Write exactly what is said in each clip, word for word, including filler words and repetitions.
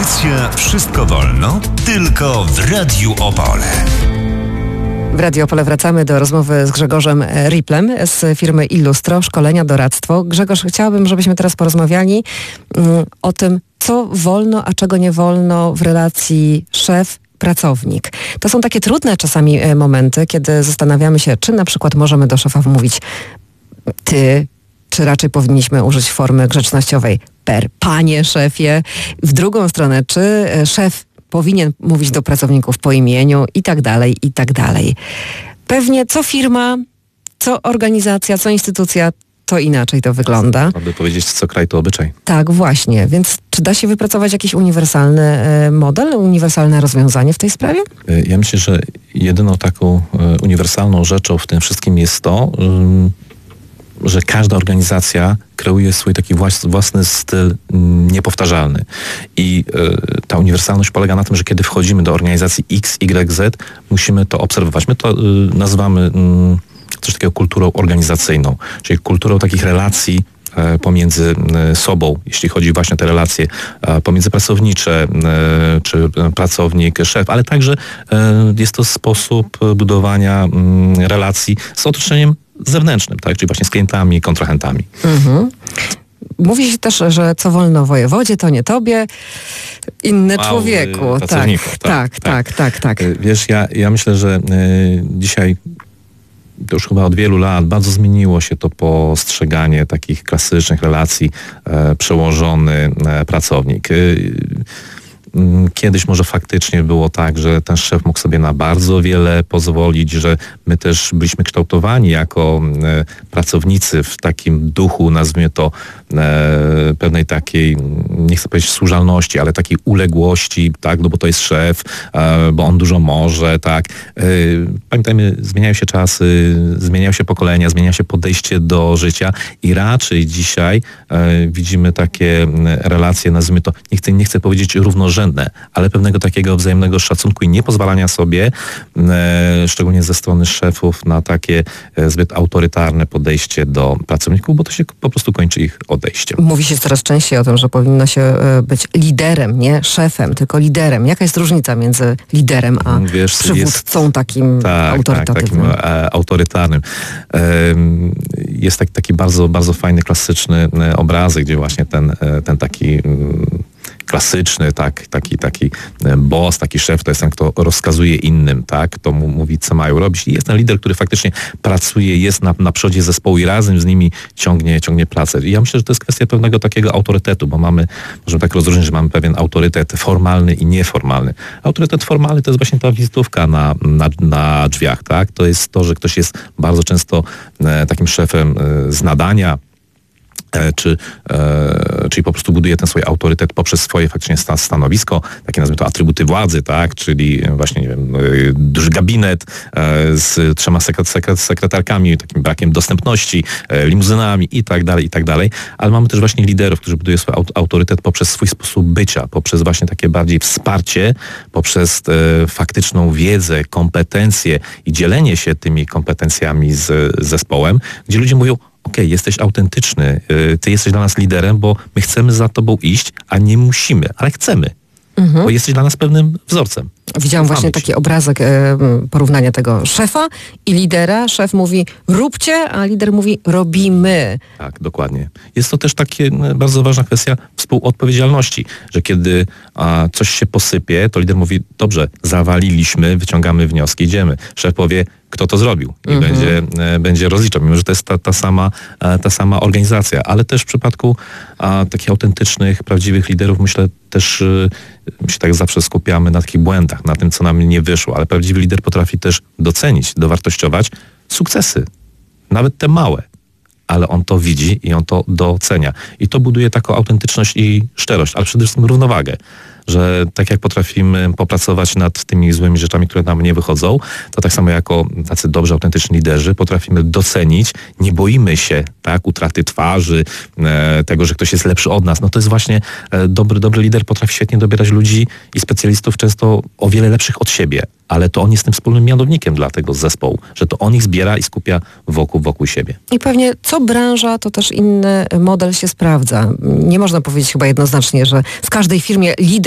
Audycja Wszystko Wolno, tylko w Radiu Opole. W Radiu Opole wracamy do rozmowy z Grzegorzem Riplem z firmy Illustro, szkolenia, doradztwo. Grzegorz, chciałabym, żebyśmy teraz porozmawiali um, o tym, co wolno, a czego nie wolno w relacji szef-pracownik. To są takie trudne czasami e, momenty, kiedy zastanawiamy się, czy na przykład możemy do szefa mówić ty, czy raczej powinniśmy użyć formy grzecznościowej per, panie szefie. W drugą stronę, czy szef powinien mówić do pracowników po imieniu i tak dalej, i tak dalej. Pewnie co firma, co organizacja, co instytucja, to inaczej to wygląda. Aby powiedzieć, co kraj, to obyczaj. Tak, właśnie. Więc czy da się wypracować jakiś uniwersalny e, model, uniwersalne rozwiązanie w tej sprawie? Ja myślę, że jedyną taką e, uniwersalną rzeczą w tym wszystkim jest to, y, że każda organizacja kreuje swój taki włas, własny styl niepowtarzalny. I y, ta uniwersalność polega na tym, że kiedy wchodzimy do organizacji X, Y, Z, musimy to obserwować. My to y, nazywamy y, coś takiego kulturą organizacyjną, czyli kulturą takich relacji y, pomiędzy y, sobą, jeśli chodzi właśnie o te relacje y, pomiędzy pracownicze, y, czy pracownik, szef, ale także y, jest to sposób budowania y, relacji z otoczeniem zewnętrznym, tak? Czyli właśnie z klientami, kontrahentami. Mhm. Mówi się też, że co wolno wojewodzie, to nie tobie, inny Wow, człowieku. Tak, tak, tak, tak, tak, tak. Wiesz, ja, ja myślę, że y, dzisiaj, to już chyba od wielu lat, bardzo zmieniło się to postrzeganie takich klasycznych relacji e, przełożony e, pracownik. Y, Kiedyś może faktycznie było tak, że ten szef mógł sobie na bardzo wiele pozwolić, że my też byliśmy kształtowani jako e, pracownicy w takim duchu, nazwijmy to, e, pewnej takiej, nie chcę powiedzieć służalności, ale takiej uległości, tak, no bo to jest szef, e, bo on dużo może, tak. E, pamiętajmy, zmieniają się czasy, zmieniają się pokolenia, zmienia się podejście do życia i raczej dzisiaj e, widzimy takie relacje, nazwijmy to, nie chcę, nie chcę powiedzieć równorzędne, ale pewnego takiego wzajemnego szacunku i niepozwalania sobie, e, szczególnie ze strony szefów, na takie e, zbyt autorytarne podejście do pracowników, bo to się po prostu kończy ich odejściem. Mówi się coraz częściej o tym, że powinno się e, być liderem, nie szefem, tylko liderem. Jaka jest różnica między liderem a Wiesz, przywódcą jest, takim tak, autorytatywnym? Tak, takim e, autorytarnym. E, jest tak, taki bardzo, bardzo fajny, klasyczny e, obrazek, gdzie właśnie ten, e, ten taki m, klasyczny, tak, taki, taki boss, taki szef, to jest ten, kto rozkazuje innym, tak, kto mu mówi, co mają robić. I jest ten lider, który faktycznie pracuje, jest na, na przodzie zespołu i razem z nimi ciągnie, ciągnie pracę. I ja myślę, że to jest kwestia pewnego takiego autorytetu, bo mamy, możemy tak rozróżnić, że mamy pewien autorytet formalny i nieformalny. Autorytet formalny to jest właśnie ta wizytówka na, na, na drzwiach, tak. To jest to, że ktoś jest bardzo często e, takim szefem e, z nadania, Czy, e, czyli po prostu buduje ten swój autorytet poprzez swoje faktycznie stan, stanowisko, takie nazwijmy to atrybuty władzy, tak, czyli właśnie, nie wiem, duży gabinet e, z trzema sekret, sekret, sekretarkami, takim brakiem dostępności, e, limuzynami i tak dalej, i tak dalej, ale mamy też właśnie liderów, którzy budują swój autorytet poprzez swój sposób bycia, poprzez właśnie takie bardziej wsparcie, poprzez e, faktyczną wiedzę, kompetencje i dzielenie się tymi kompetencjami z, z zespołem, gdzie ludzie mówią, okej, okay, jesteś autentyczny, ty jesteś dla nas liderem, bo my chcemy za tobą iść, a nie musimy, ale chcemy, mhm. bo jesteś dla nas pewnym wzorcem. Widziałam właśnie taki obrazek e, porównania tego szefa i lidera. Szef mówi róbcie, a lider mówi robimy. Tak, dokładnie. Jest to też takie bardzo ważna kwestia współodpowiedzialności, że kiedy a, coś się posypie, to lider mówi, dobrze, zawaliliśmy, wyciągamy wnioski, idziemy. Szef powie, kto to zrobił i mhm. będzie, e, będzie rozliczał, mimo że to jest ta, ta, sama, e, ta sama organizacja, ale też w przypadku a, takich autentycznych, prawdziwych liderów, myślę też e, my się tak zawsze skupiamy na takich błędach, na tym, co nam nie wyszło, ale prawdziwy lider potrafi też docenić, dowartościować sukcesy, nawet te małe, ale on to widzi i on to docenia. I to buduje taką autentyczność i szczerość, ale przede wszystkim równowagę. Że tak jak potrafimy popracować nad tymi złymi rzeczami, które nam nie wychodzą, to tak samo jako tacy dobrzy, autentyczni liderzy potrafimy docenić, nie boimy się tak utraty twarzy, e, tego, że ktoś jest lepszy od nas. No to jest właśnie e, dobry, dobry lider potrafi świetnie dobierać ludzi i specjalistów często o wiele lepszych od siebie, ale to on jest tym wspólnym mianownikiem dla tego zespołu, że to on ich zbiera i skupia wokół, wokół siebie. I pewnie co branża, to też inny model się sprawdza. Nie można powiedzieć chyba jednoznacznie, że w każdej firmie lider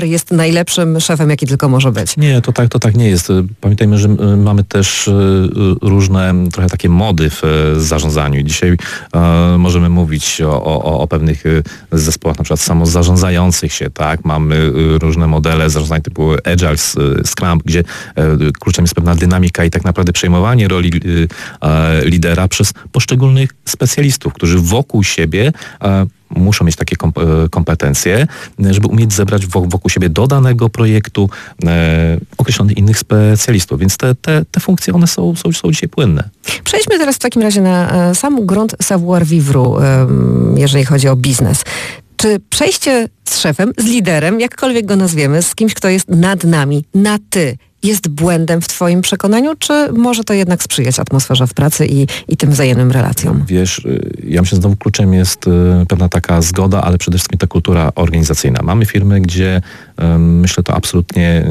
lider jest najlepszym szefem, jaki tylko może być. Nie, to tak, to tak nie jest. Pamiętajmy, że mamy też różne trochę takie mody w zarządzaniu. Dzisiaj e, możemy mówić o, o, o pewnych zespołach, na przykład samozarządzających się, tak? Mamy różne modele zarządzania typu Agile, Scrum, gdzie kluczem jest pewna dynamika i tak naprawdę przejmowanie roli e, lidera przez poszczególnych specjalistów, którzy wokół siebie e, muszą mieć takie kompetencje, żeby umieć zebrać wokół siebie do danego projektu e, określonych innych specjalistów. Więc te, te, te funkcje, one są, są, są dzisiaj płynne. Przejdźmy teraz w takim razie na sam grunt savoir vivre, jeżeli chodzi o biznes. Czy przejście z szefem, z liderem, jakkolwiek go nazwiemy, z kimś, kto jest nad nami, na ty, jest błędem w twoim przekonaniu, czy może to jednak sprzyjać atmosferze w pracy i, i tym wzajemnym relacjom? Wiesz, ja myślę, że znowu kluczem jest pewna taka zgoda, ale przede wszystkim ta kultura organizacyjna. Mamy firmy, gdzie myślę, to absolutnie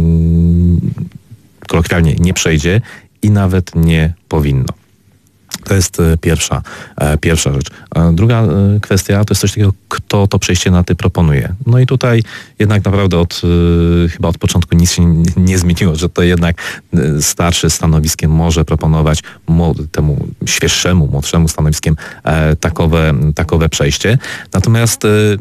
kolokwialnie nie przejdzie i nawet nie powinno. To jest pierwsza, pierwsza rzecz. Druga kwestia to jest coś takiego, kto to przejście na ty proponuje. No i tutaj jednak naprawdę od, chyba od początku nic się nie zmieniło, że to jednak starszy stanowiskiem może proponować temu świeższemu, młodszemu stanowiskiem takowe, takowe przejście. Natomiast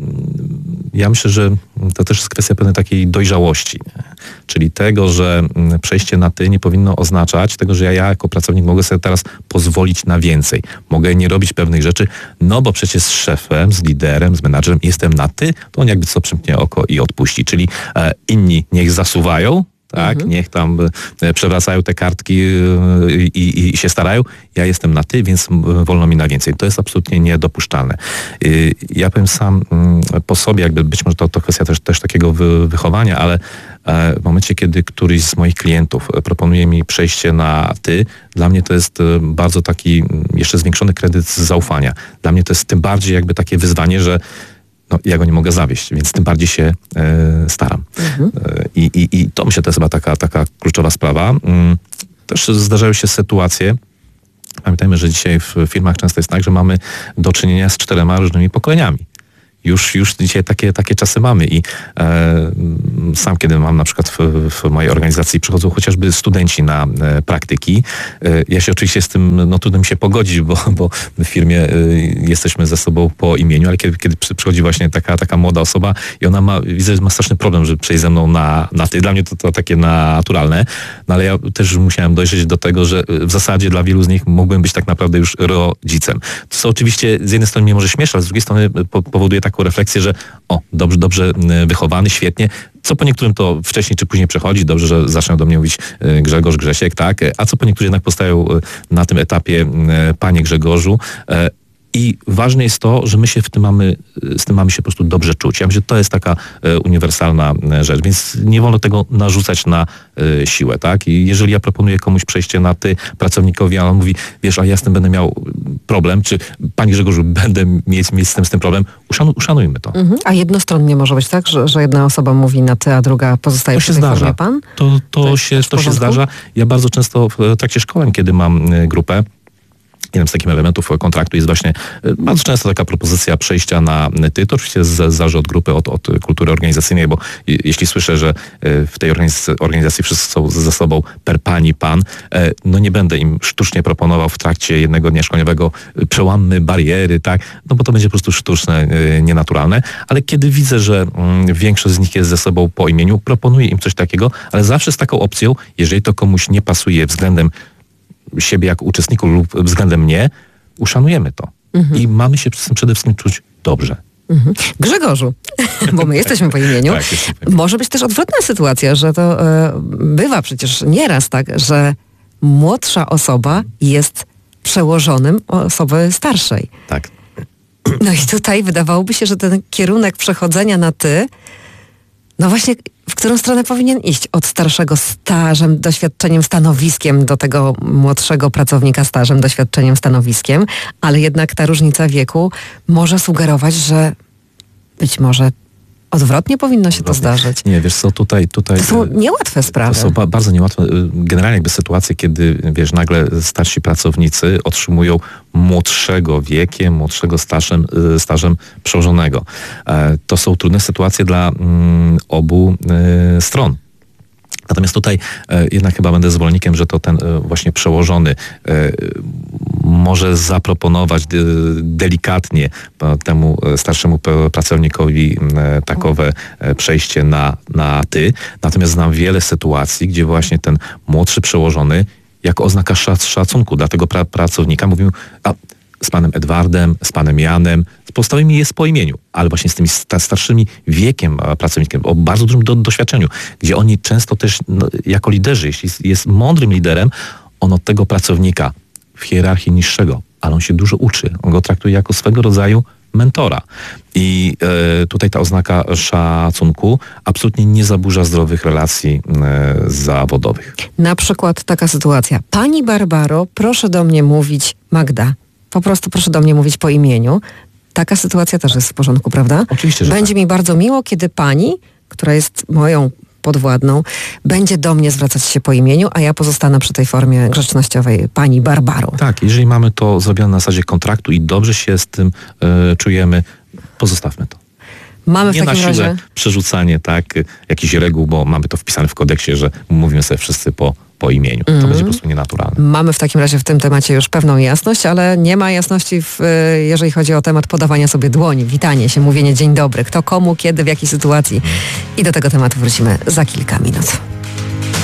ja myślę, że to też jest kwestia pewnej takiej dojrzałości. Czyli tego, że przejście na ty nie powinno oznaczać tego, że ja, ja jako pracownik mogę sobie teraz pozwolić na więcej. Mogę nie robić pewnych rzeczy, no bo przecież z szefem, z liderem, z menadżerem jestem na ty, to on jakby co przymknie oko i odpuści. Czyli e, inni niech zasuwają, tak, mhm. niech tam e, przewracają te kartki e, i, i się starają. Ja jestem na ty, więc wolno mi na więcej. To jest absolutnie niedopuszczalne. E, ja powiem sam m, po sobie, jakby być może to, to kwestia też, też takiego wy, wychowania, ale w momencie, kiedy któryś z moich klientów proponuje mi przejście na ty, dla mnie to jest bardzo taki jeszcze zwiększony kredyt zaufania. Dla mnie to jest tym bardziej jakby takie wyzwanie, że no, ja go nie mogę zawieść, więc tym bardziej się e, staram. Mhm. I, i, I to myślę, to jest chyba taka, taka kluczowa sprawa. Też zdarzają się sytuacje, pamiętajmy, że dzisiaj w firmach często jest tak, że mamy do czynienia z czterema różnymi pokoleniami. Już, już dzisiaj takie, takie czasy mamy i e, sam kiedy mam na przykład w, w mojej organizacji przychodzą chociażby studenci na e, praktyki. E, ja się oczywiście z tym, no trudno mi się pogodzić, bo, bo w firmie e, jesteśmy ze sobą po imieniu, ale kiedy, kiedy przychodzi właśnie taka, taka młoda osoba i ona ma, widzę, że ma straszny problem, żeby przejść ze mną na, na ty. Dla mnie to, to takie naturalne, no ale ja też musiałem dojrzeć do tego, że w zasadzie dla wielu z nich mógłbym być tak naprawdę już rodzicem. To co oczywiście z jednej strony mnie może śmieszy, ale z drugiej strony po, powoduje taką refleksję, że o, dobrze, dobrze wychowany, świetnie. Co po niektórym to wcześniej czy później przechodzi. Dobrze, że zaczną do mnie mówić Grzegorz, Grzesiek, tak? A co po niektórych jednak powstają na tym etapie panie Grzegorzu. I ważne jest to, że my się w tym mamy, z tym mamy się po prostu dobrze czuć. Ja myślę, że to jest taka e, uniwersalna rzecz, więc nie wolno tego narzucać na e, siłę, tak? I jeżeli ja proponuję komuś przejście na ty pracownikowi, a on mówi, wiesz, a ja z tym będę miał problem, czy panie Grzegorzu, będę mieć, mieć z, tym, z tym problem, Uszanu, uszanujmy to. Mhm. A jednostronnie może być tak, że, że jedna osoba mówi na ty, a druga pozostaje przy tej formie pan? To, to, to, się, to się zdarza. Ja bardzo często w trakcie szkoleń, kiedy mam grupę, jednym z takich elementów kontraktu jest właśnie bardzo często taka propozycja przejścia na ty. To oczywiście zależy od grupy, od, od kultury organizacyjnej, bo jeśli słyszę, że w tej organizacji, organizacji wszyscy są ze sobą per pani, pan, no nie będę im sztucznie proponował w trakcie jednego dnia szkoleniowego przełammy bariery, tak, no bo to będzie po prostu sztuczne, nienaturalne, ale kiedy widzę, że większość z nich jest ze sobą po imieniu, proponuję im coś takiego, ale zawsze z taką opcją, jeżeli to komuś nie pasuje względem siebie jako uczestników lub względem mnie, uszanujemy to. Mhm. I mamy się przede wszystkim czuć dobrze. Mhm. Grzegorzu, bo my jesteśmy po imieniu, tak, może być też odwrotna sytuacja, że to e, bywa przecież nieraz tak, że młodsza osoba jest przełożonym osoby starszej. Tak. No i tutaj wydawałoby się, że ten kierunek przechodzenia na ty, no właśnie, w którą stronę powinien iść? Od starszego stażem, doświadczeniem, stanowiskiem do tego młodszego pracownika stażem, doświadczeniem, stanowiskiem, ale jednak ta różnica wieku może sugerować, że być może Odwrotnie powinno się to zdarzyć. Nie, wiesz co, tutaj... tutaj to są niełatwe sprawy. To są ba- bardzo niełatwe. Generalnie jakby sytuacje, kiedy, wiesz, nagle starsi pracownicy otrzymują młodszego wiekiem, młodszego stażem, stażem przełożonego. To są trudne sytuacje dla mm, obu y, stron. Natomiast tutaj e, jednak chyba będę zwolennikiem, że to ten e, właśnie przełożony e, może zaproponować de, delikatnie e, temu starszemu pracownikowi e, takowe e, przejście na, na ty. Natomiast znam wiele sytuacji, gdzie właśnie ten młodszy przełożony jako oznaka szac, szacunku dla tego pra, pracownika mówił, a z panem Edwardem, z panem Janem, z pozostałymi jest po imieniu, ale właśnie z tymi sta- starszymi wiekiem pracownikiem, o bardzo dużym do, doświadczeniu, gdzie oni często też no, jako liderzy, jeśli jest, jest mądrym liderem, on od tego pracownika w hierarchii niższego, ale on się dużo uczy, on go traktuje jako swego rodzaju mentora. I e, tutaj ta oznaka szacunku absolutnie nie zaburza zdrowych relacji e, zawodowych. Na przykład taka sytuacja. Pani Barbaro, proszę do mnie mówić Magda. Po prostu proszę do mnie mówić po imieniu. Taka sytuacja też jest w porządku, prawda? Oczywiście, że Będzie tak. mi bardzo miło, kiedy pani, która jest moją podwładną, będzie do mnie zwracać się po imieniu, a ja pozostanę przy tej formie grzecznościowej pani Barbaro. Tak, jeżeli mamy to zrobione na zasadzie kontraktu i dobrze się z tym e, czujemy, pozostawmy to. Mamy w Nie na takim siłę razie... przerzucanie tak, jakichś reguł, bo mamy to wpisane w kodeksie, że mówimy sobie wszyscy po, po imieniu. To Mm. będzie po prostu nienaturalne. Mamy w takim razie w tym temacie już pewną jasność, ale nie ma jasności, w, jeżeli chodzi o temat podawania sobie dłoni, witanie się, mówienie dzień dobry, kto komu, kiedy, w jakiej sytuacji. I do tego tematu wrócimy za kilka minut.